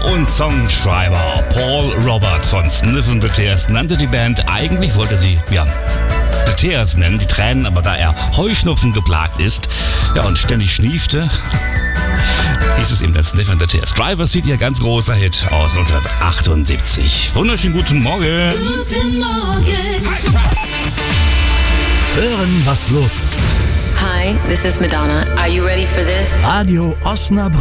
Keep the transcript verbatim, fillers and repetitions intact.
und Songschreiber Paul Roberts von Sniff and the Tears nannte die Band. Eigentlich wollte sie, ja, The Tears nennen, die Tränen, aber da er Heuschnupfen geplagt ist, ja, und ständig schniefte, ist es eben der Sniff and the Tears. Driver Seat, ihr ganz großer Hit aus neunzehnhundertachtundsiebzig. Wunderschönen guten Morgen. Guten Morgen. Hören, was los ist. Hi, this is Madonna. Are you ready for this? Radio Osnabrück.